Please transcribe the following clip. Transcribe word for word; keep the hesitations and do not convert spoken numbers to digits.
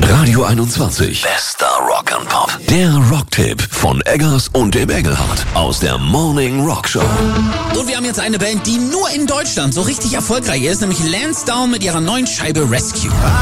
Radio einundzwanzig. Bester Rock and Pop. Der Rocktipp von Eggers und dem Engelhardt aus der Morning Rock Show. Und wir haben jetzt eine Band, die nur in Deutschland so richtig erfolgreich ist, nämlich Lansdowne mit ihrer neuen Scheibe Rescue.